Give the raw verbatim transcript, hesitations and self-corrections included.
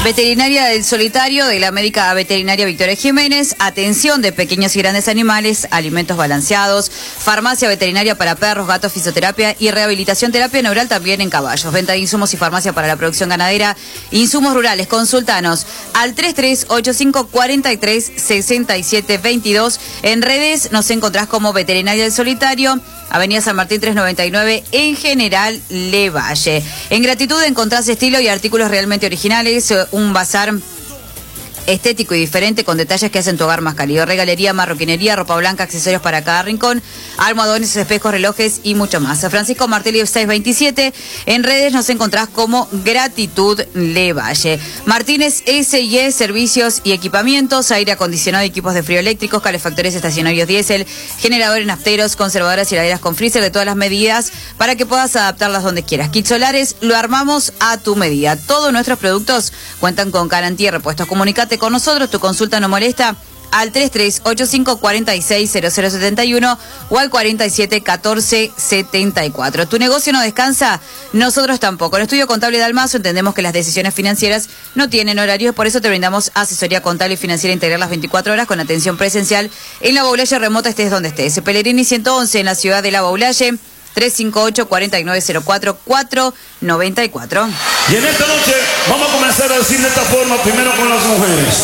Veterinaria del Solitario, de la médica veterinaria Victoria Jiménez, atención de pequeños y grandes animales, alimentos balanceados, farmacia veterinaria para perros, gatos, fisioterapia y rehabilitación, terapia neural también en caballos, venta de insumos y farmacia para la producción ganadera, insumos rurales. Consultanos al tres tres ocho cinco cuatro tres seis siete dos dos. En redes nos encontrás como Veterinaria del Solitario, Avenida San Martín trescientos noventa y nueve, en General Levalle. En Gratitud encontrás estilo y artículos realmente originales, un bazar estético y diferente con detalles que hacen tu hogar más cálido. Regalería, marroquinería, ropa blanca, accesorios para cada rincón, almohadones, espejos, relojes y mucho más. Francisco Martelli seiscientos veintisiete. En redes nos encontrás como Gratitud Levalle. Martínez S y E, servicios y equipamientos, aire acondicionado, equipos de frío eléctricos, calefactores estacionarios diésel, generadores nafteros, conservadoras y heladeras con freezer de todas las medidas para que puedas adaptarlas donde quieras. Kits solares, lo armamos a tu medida. Todos nuestros productos cuentan con garantía y repuestos. Comunicate con nosotros, tu consulta no molesta, al tres tres ocho cinco cuatro seis cero cero siete uno o al cuatro siete uno cuatro siete cuatro. ¿Tu negocio no descansa? Nosotros tampoco. En Estudio Contable de Almazo entendemos que las decisiones financieras no tienen horarios, por eso te brindamos asesoría contable y financiera integral las veinticuatro horas con atención presencial en La Baulalle remota, estés donde estés. Pellegrini ciento once en la ciudad de La Baulalle, tres cinco ocho cuatro nueve cero cuatro cuatro nueve cuatro. Y en esta noche vamos a comenzar a decir de esta forma, primero con las mujeres.